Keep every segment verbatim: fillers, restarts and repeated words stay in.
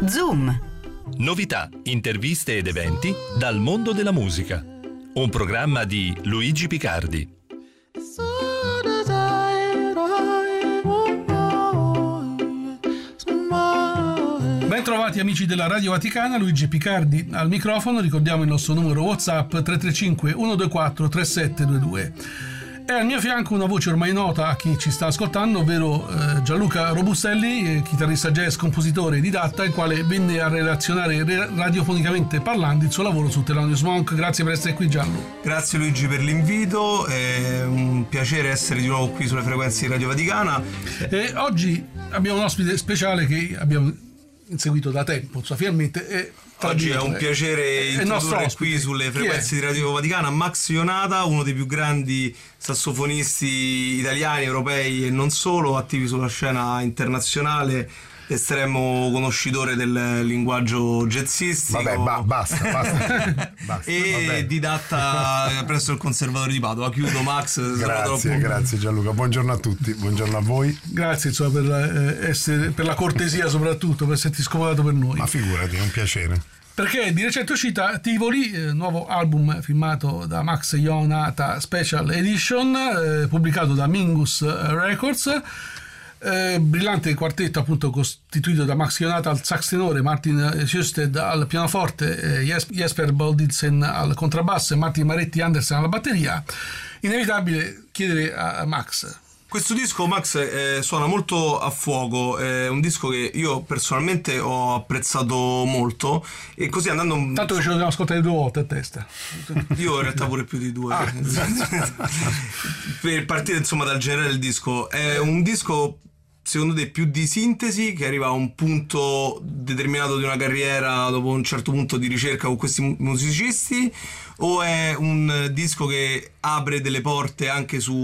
Zoom. Novità, interviste ed eventi dal mondo della musica. Un programma di Luigi Picardi. Ben trovati amici della Radio Vaticana, Luigi Picardi al microfono. Ricordiamo il nostro numero WhatsApp tre tre cinque uno due quattro tre sette due due. E al mio fianco una voce ormai nota a chi ci sta ascoltando, ovvero eh, Gianluca Robustelli, eh, chitarrista jazz, compositore e didatta, il quale venne a relazionare radiofonicamente parlando il suo lavoro su Thelonious Monk. Grazie per essere qui, Gianlu. Grazie Luigi per l'invito, è un piacere essere di nuovo qui sulle frequenze di Radio Vaticana. E oggi abbiamo un ospite speciale che abbiamo inseguito da tempo, insomma, finalmente è Oggi è un piacere introdurre qui sulle frequenze di Radio Vaticana Max Ionata, uno dei più grandi sassofonisti italiani, europei e non solo, attivi sulla scena internazionale, estremo conoscitore del linguaggio jazzistico. Vabbè, ba- basta, basta, basta. E didatta presso il Conservatorio di Padova. Chiudo, Max. Grazie, grazie Gianluca. Buongiorno a tutti, buongiorno a voi. Grazie insomma, per, eh, essere, per la cortesia, soprattutto per esserti scomodato per noi. Ma figurati, è un piacere. Perché di recente uscita Tivoli, eh, nuovo album firmato da Max Ionata Special Edition, eh, pubblicato da Mingus Records. Eh, brillante quartetto appunto costituito da Max Ionata al sax tenore, Martin Sjöstedt al pianoforte, eh, Jesper Boldidsen al contrabbasso e Martin Maretti Andersen alla batteria. Inevitabile chiedere a Max. Questo disco, Max, eh, suona molto a fuoco, è un disco che io personalmente ho apprezzato molto, e così andando... Tanto che ce lo dobbiamo ascoltare due volte a testa. Io in realtà pure più di due. Ah. Per partire insomma dal generale del disco, è un disco secondo te più di sintesi, che arriva a un punto determinato di una carriera dopo un certo punto di ricerca con questi musicisti, o è un disco che apre delle porte anche su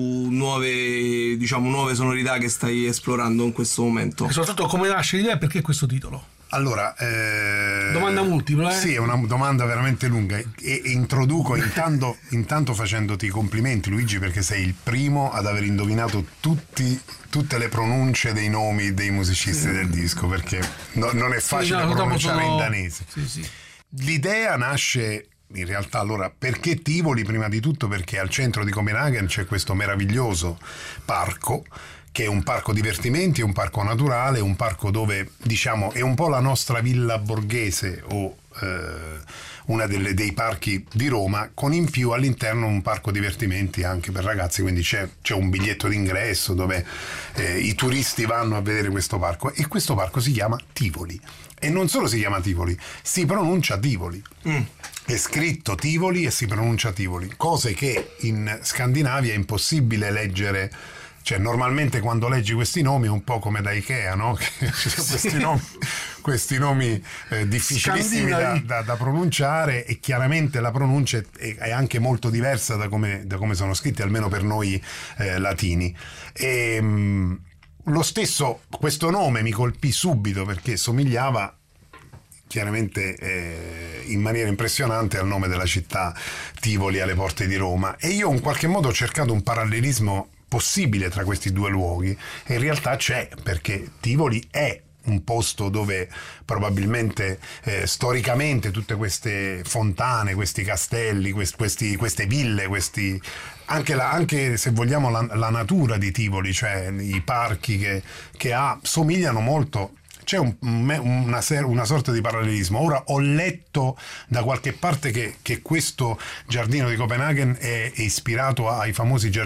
nuove, diciamo, nuove sonorità che stai esplorando in questo momento? E soprattutto come nasce l'idea e perché questo titolo? Allora, eh, domanda multipla, eh? Sì, è una domanda veramente lunga, e, e introduco intanto, intanto facendoti i complimenti, Luigi, perché sei il primo ad aver indovinato tutti, tutte le pronunce dei nomi dei musicisti sì. del disco, perché no, non è facile sì, no, pronunciare sono... in danese. Sì, sì. L'idea nasce in realtà, allora, perché Tivoli? Prima di tutto perché al centro di Copenaghen c'è questo meraviglioso parco, che è un parco divertimenti, un parco naturale, un parco dove, diciamo, è un po' la nostra villa borghese o eh, una delle, dei parchi di Roma, con in più all'interno un parco divertimenti anche per ragazzi, quindi c'è, c'è un biglietto d'ingresso dove eh, i turisti vanno a vedere questo parco, e questo parco si chiama Tivoli. E non solo si chiama Tivoli, si pronuncia Tivoli. Mm. È scritto Tivoli e si pronuncia Tivoli, cose che in Scandinavia è impossibile leggere. Cioè, normalmente quando leggi questi nomi è un po' come da Ikea, no? questi nomi, questi nomi eh, difficilissimi da, da, da pronunciare, e chiaramente la pronuncia è, è anche molto diversa da come, da come sono scritti, almeno per noi eh, latini. E, mh, lo stesso, questo nome mi colpì subito perché somigliava chiaramente eh, in maniera impressionante al nome della città Tivoli alle porte di Roma, e io in qualche modo ho cercato un parallelismo possibile tra questi due luoghi, e in realtà c'è, perché Tivoli è un posto dove probabilmente eh, storicamente tutte queste fontane, questi castelli, questi, queste ville, questi anche, la, anche se vogliamo la, la natura di Tivoli, cioè i parchi che, che ha, somigliano molto. C'è un, una, una sorta di parallelismo. Ora ho letto da qualche parte che, che questo giardino di Copenaghen è, è ispirato ai famosi giardini